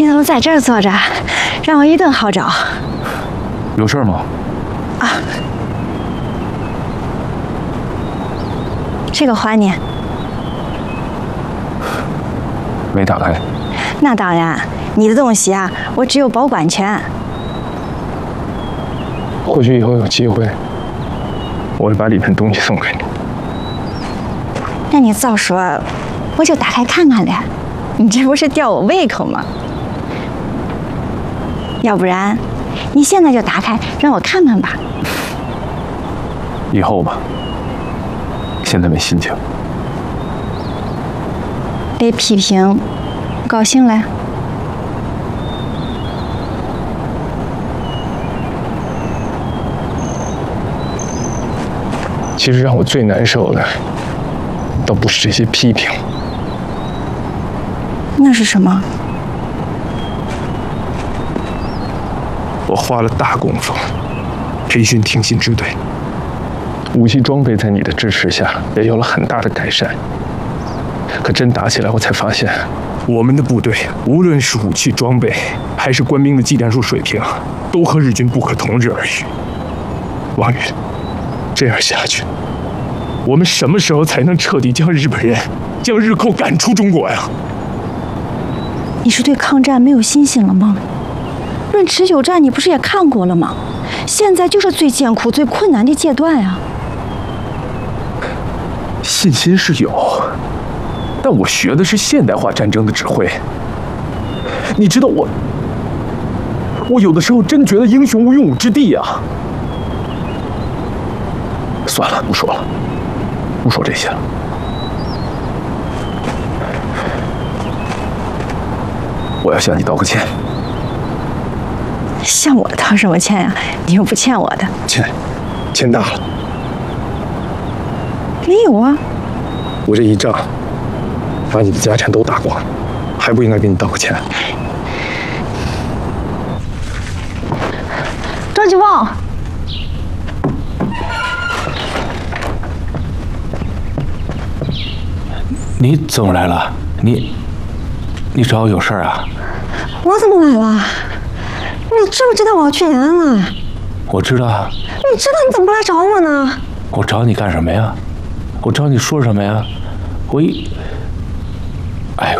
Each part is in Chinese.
你怎么在这儿坐着？让我一顿好找。 有事吗？ 啊，这个还你。 没打开。 那当然，你的东西啊，我只有保管权。 或许以后有机会，我会把里面东西送给你。 那你早说，我就打开看看了。你这不是吊我胃口吗？要不然，你现在就打开，让我看看吧。 以后吧，现在没心情。 被批评，不高兴了？ 其实让我最难受的，倒不是这些批评。 那是什么？ 我花了大功夫培训挺进支队，武器装备在你的支持下也有了很大的改善。可真打起来，我才发现，我们的部队无论是武器装备，还是官兵的技战术水平，都和日军不可同日而语。王宇，这样下去，我们什么时候才能彻底将日本人、将日寇赶出中国呀？ 你是对抗战没有信心了吗？论持久战，你不是也看过了吗？现在就是最艰苦、最困难的阶段啊！ 信心是有，但我学的是现代化战争的指挥。你知道我有的时候真觉得英雄无用武之地啊！算了，不说了，不说这些了。我要向你道个歉。 向我道什么歉呀？你又不欠我的。 欠大了。 没有啊。 我这一仗把你的家产都打光了，还不应该给你道个歉？ 张继旺， 你怎么来了？你找我有事啊？ 我怎么来了？你知不知道我要去延安了？ 我知道啊。 你知道你怎么不来找我呢？ 我找你干什么呀？我找你说什么呀？哎呦！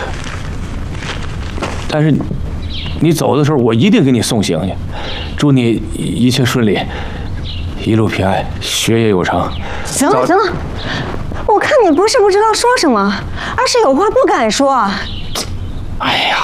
但是你走的时候，我一定给你送行去。祝你一切顺利，一路平安，学业有成。 行了行了，我看你不是不知道说什么，而是有话不敢说。 哎呀！